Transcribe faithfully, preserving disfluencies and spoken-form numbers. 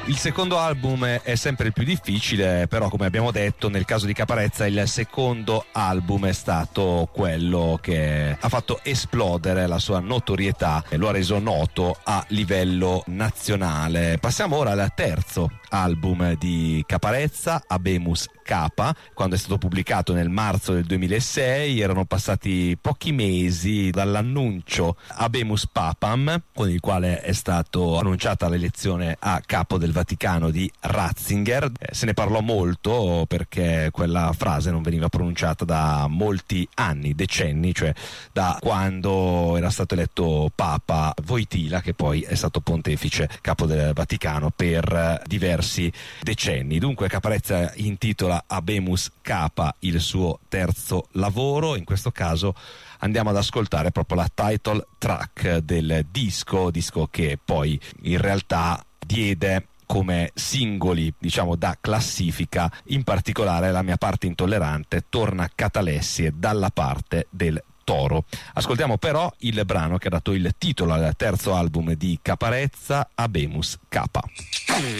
Il secondo album è sempre il più difficile, però come abbiamo detto nel caso di Caparezza il secondo album è stato quello che ha fatto esplodere la sua notorietà e lo ha reso noto a livello nazionale. Passiamo ora al terzo album di Caparezza, Habemus Capa. Quando è stato pubblicato nel marzo del duemilasei erano passati pochi mesi dall'annuncio Habemus Papam, con il quale è stato annunciata l'elezione a capo del Vaticano di Ratzinger. Eh, se ne parlò molto perché quella frase non veniva pronunciata da molti anni, decenni, cioè da quando era stato eletto Papa Wojtyla, che poi è stato pontefice capo del Vaticano per diversi decenni. Dunque Caparezza intitola Habemus Capa il suo terzo lavoro. In questo caso andiamo ad ascoltare proprio la title track del disco, disco che poi in realtà diede come singoli, diciamo, da classifica, in particolare La mia parte intollerante, Torna Catalessi e Dalla parte del Toro. Ascoltiamo però il brano che ha dato il titolo al terzo album di Caparezza, Habemus Capa.